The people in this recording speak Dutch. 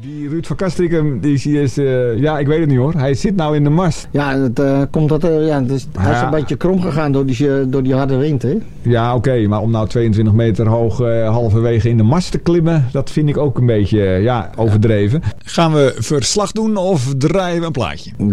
Die Ruud van Castricum, die is, ik weet het niet hoor. Hij zit nou in de mast. Ja, het komt dat hij is een beetje krom gegaan door die harde wind, hè? Ja, oké, maar om nou 22 meter hoog halverwege in de mast te klimmen, dat vind ik ook een beetje overdreven. Gaan we verslag doen of draaien we een plaatje?